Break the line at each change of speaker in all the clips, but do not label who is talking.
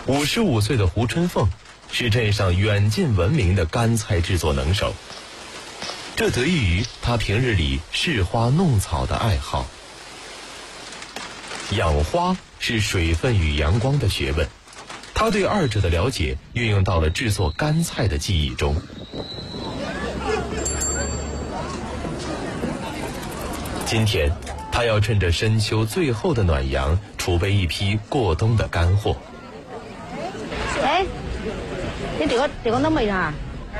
55岁的胡春凤是镇上远近闻名的干菜制作能手，这得益于他平日里侍花弄草的爱好。养花是水分与阳光的学问，他对二者的了解运用到了制作干菜的技艺中。今天他要趁着深秋最后的暖阳，储备一批过冬的干货。
哎，你这个能没啥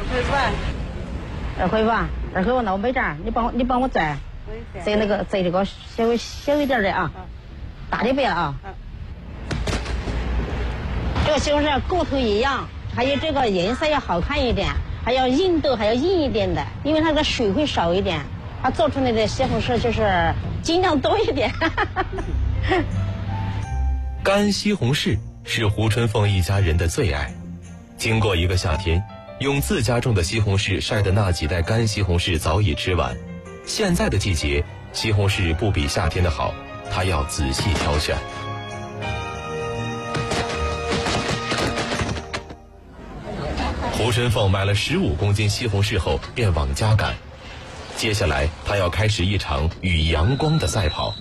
？2块半，2块半那我没账，你帮我摘那个摘这个小一点的啊，大的不要啊。这个西红柿个头一样，还有这个颜色要好看一点，还要硬度还要硬一点的，因为它的水会少一点，它做出来的西红柿就是尽量多一点。
干西红柿是胡春凤一家人的最爱。经过一个夏天，用自家种的西红柿晒的那几袋干西红柿早已吃完。现在的季节，西红柿不比夏天的好，他要仔细挑选。胡春凤买了15公斤西红柿后，便往家赶。接下来，他要开始一场与阳光的赛跑。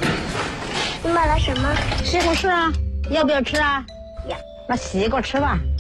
你买了什么？
西红柿啊，要不要吃啊？
要。
那洗一个吃吧。